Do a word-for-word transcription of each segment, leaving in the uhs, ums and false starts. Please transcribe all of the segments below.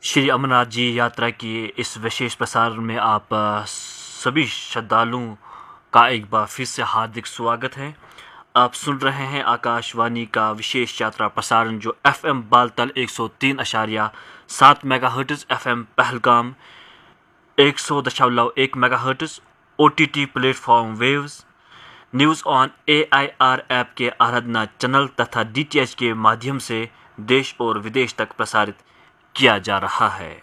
श्री अमरनाथ जी यात्रा की इस विशेष प्रसारण में आप अ, सभी श्रद्धालुओं का एक बार फिर से हार्दिक स्वागत है। आप सुन रहे हैं आकाशवाणी का विशेष यात्रा प्रसारण जो एफ एम बालतल एक सौ तीन अशारिया सात mega hertz, F M Pahalgam एक सौ दशमलव एक mega hertz, O T T platform waves, news on A I R app के आराधना चैनल तथा डी टी एच के माध्यम से देश और विदेश तक प्रसारित किया जा रहा है।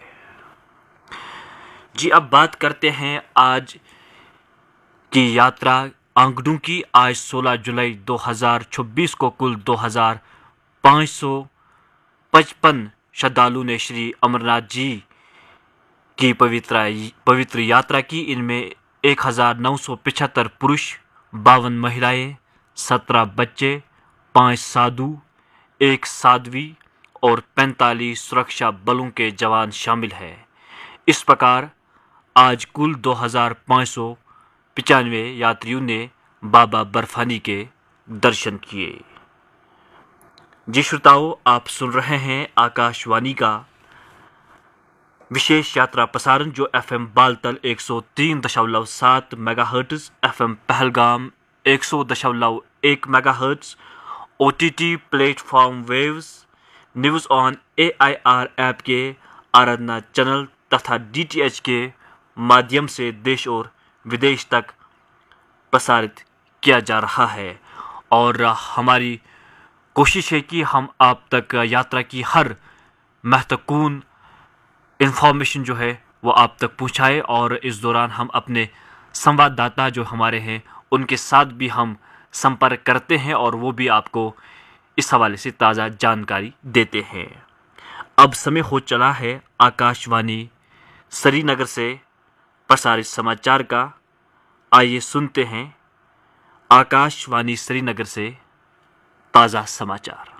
जी, अब बात करते हैं आज की यात्रा आंगनों की। आज सोलह जुलाई दो हज़ार छब्बीस को कुल दो हज़ार पाँच सौ पचपन श्रद्धालु ने श्री अमरनाथ जी की पवित्र पवित्र यात्रा की। इनमें एक हज़ार नौ सौ पिछहत्तर पुरुष, बावन महिलाएं, सत्रह बच्चे, पाँच साधु, एक साध्वी और पैंतालीस सुरक्षा बलों के जवान शामिल हैं। इस प्रकार आज कुल दो हज़ार पाँच सौ पचानवे यात्रियों ने बाबा बर्फानी के दर्शन किए। जी श्रोताओं, आप सुन रहे हैं आकाशवाणी का विशेष यात्रा प्रसारण जो एफ एम बालतल एक सौ तीन दशमलव सात mega hertz, F M Pahalgam एक सौ दशमलव एक mega hertz, O T T platform waves, news on A I R app के आराधना चैनल तथा डी टी एच के माध्यम से देश और विदेश तक प्रसारित किया जा रहा है। और हमारी कोशिश है कि हम आप तक यात्रा की हर महत्वपूर्ण इन्फॉर्मेशन जो है वो आप तक पहुंचाए। और इस दौरान हम अपने संवाददाता जो हमारे हैं उनके साथ भी हम संपर्क करते हैं और वो भी आपको इस हवाले से ताज़ा जानकारी देते हैं। अब समय हो चला है आकाशवाणी श्रीनगर से प्रसारित समाचार का। आइए सुनते हैं आकाशवाणी श्रीनगर से ताज़ा समाचार।